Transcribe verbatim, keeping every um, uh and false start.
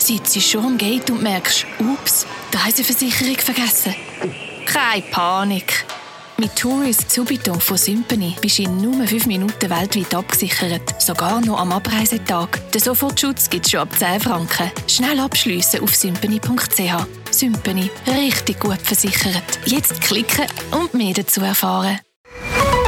Sitzt schon am Gate und merkst, ups, die Reiseversicherung vergessen. Keine Panik. Mit Tourist Subito von Sympany bist du in nur fünf Minuten weltweit abgesichert. Sogar noch am Abreisetag. Den Sofortschutz gibt es schon ab zehn Franken. Schnell abschliessen auf sympany punkt c h. Sympany. Richtig gut versichert. Jetzt klicken und mehr dazu erfahren.